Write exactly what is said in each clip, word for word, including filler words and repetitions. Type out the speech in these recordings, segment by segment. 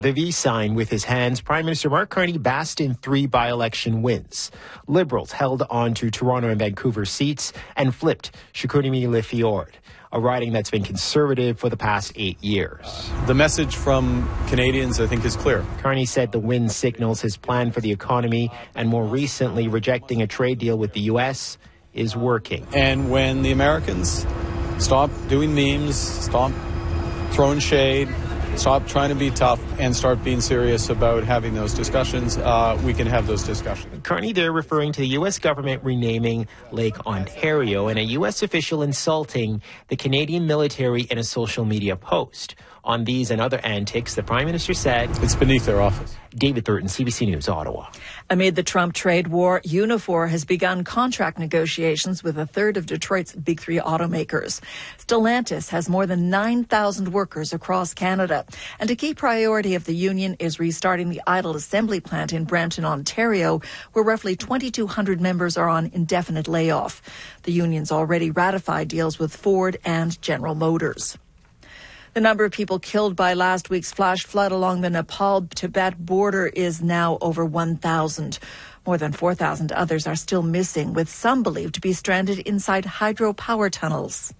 The V sign with his hands, Prime Minister Mark Carney basked in three by-election wins. Liberals held on to Toronto and Vancouver seats and flipped Chicoutimi-Le-Fjord, a riding that's been conservative for the past eight years. The message from Canadians, I think, is clear. Carney said the win signals his plan for the economy, and more recently rejecting a trade deal with the U S is working. And when the Americans stop doing memes, stop throwing shade, stop trying to be tough, and start being serious about having those discussions, uh, we can have those discussions. Carney there referring to the U S government renaming Lake Ontario, and a U S official insulting the Canadian military in a social media post. On these and other antics, the Prime Minister said, "It's beneath their office." David Thurton, C B C News, Ottawa. Amid the Trump trade war, Unifor has begun contract negotiations with a third of Detroit's big three automakers. Stellantis has more than nine thousand workers across Canada, and a key priority of the union is restarting the idle assembly plant in Brampton, Ontario, where roughly twenty-two hundred members are on indefinite layoff. The union's already ratified deals with Ford and General Motors. The number of people killed by last week's flash flood along the Nepal-Tibet border is now over one thousand. More than four thousand others are still missing, with some believed to be stranded inside hydropower tunnels.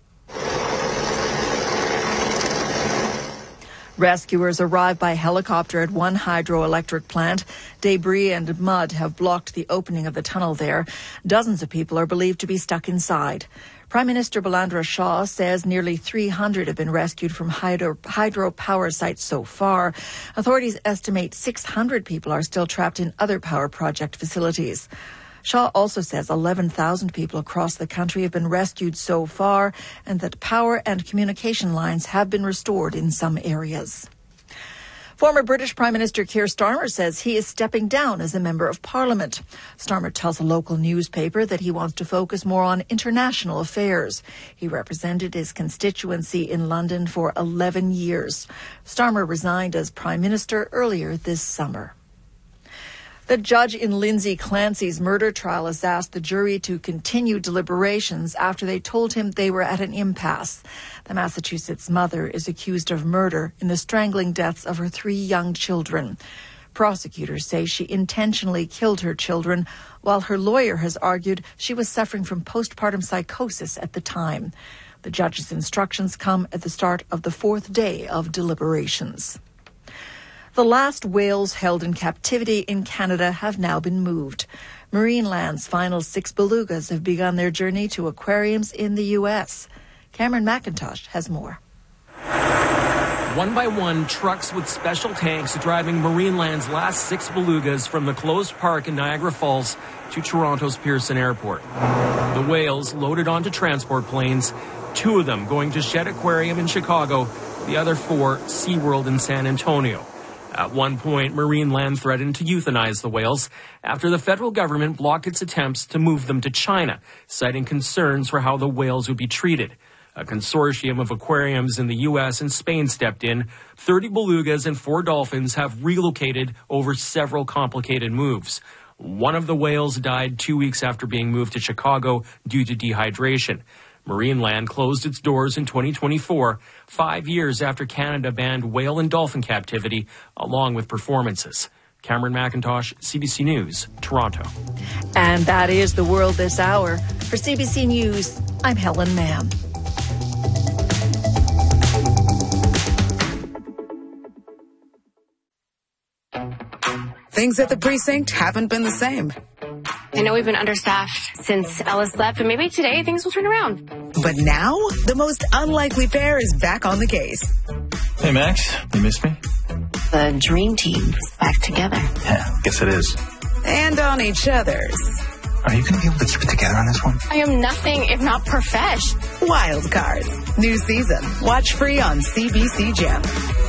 Rescuers arrived by helicopter at one hydroelectric plant. Debris and mud have blocked the opening of the tunnel there. Dozens of people are believed to be stuck inside. Prime Minister Balandra Shah says nearly three hundred have been rescued from hydro, hydropower sites so far. Authorities estimate six hundred people are still trapped in other power project facilities. Shah also says eleven thousand people across the country have been rescued so far, and that power and communication lines have been restored in some areas. Former British Prime Minister Keir Starmer says he is stepping down as a Member of Parliament. Starmer tells a local newspaper that he wants to focus more on international affairs. He represented his constituency in London for eleven years. Starmer resigned as Prime Minister earlier this summer. The judge in Lindsay Clancy's murder trial has asked the jury to continue deliberations after they told him they were at an impasse. The Massachusetts mother is accused of murder in the strangling deaths of her three young children. Prosecutors say she intentionally killed her children, while her lawyer has argued she was suffering from postpartum psychosis at the time. The judge's instructions come at the start of the fourth day of deliberations. The last whales held in captivity in Canada have now been moved. Marineland's final six belugas have begun their journey to aquariums in the U S. Cameron McIntosh has more. One by one, trucks with special tanks driving Marineland's last six belugas from the closed park in Niagara Falls to Toronto's Pearson Airport. The whales loaded onto transport planes, two of them going to Shedd Aquarium in Chicago, the other four SeaWorld in San Antonio. At one point, Marineland threatened to euthanize the whales after the federal government blocked its attempts to move them to China, citing concerns for how the whales would be treated. A consortium of aquariums in the U S and Spain stepped in. thirty belugas and four dolphins have relocated over several complicated moves. One of the whales died two weeks after being moved to Chicago due to dehydration. Marineland closed its doors in twenty twenty-four, five years after Canada banned whale and dolphin captivity, along with performances. Cameron McIntosh, C B C News, Toronto. And that is the world this hour. For C B C News, I'm Helen Mann. Things at the precinct haven't been the same. I know we've been understaffed since Ellis left, but maybe today things will turn around. But now, the most unlikely pair is back on the case. Hey, Max, you missed me? The dream team is back together. Yeah, guess it is. And on each other's. Are you going to be able to keep it together on this one? I am nothing if not profesh. Wild Cards. New season. Watch free on C B C Gem.